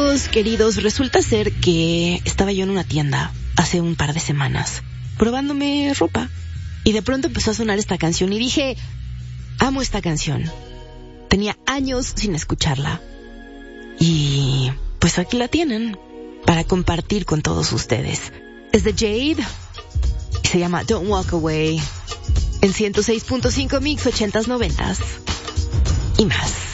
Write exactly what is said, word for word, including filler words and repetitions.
amigos queridos, resulta ser que estaba yo en una tienda hace un par de semanas probándome ropa y de pronto empezó a sonar esta canción y dije, amo esta canción. Tenía años sin escucharla y pues aquí la tienen para compartir con todos ustedes. Es de Jade y se llama Don't Walk Away en ciento seis punto cinco Mix ochentas, noventas y más.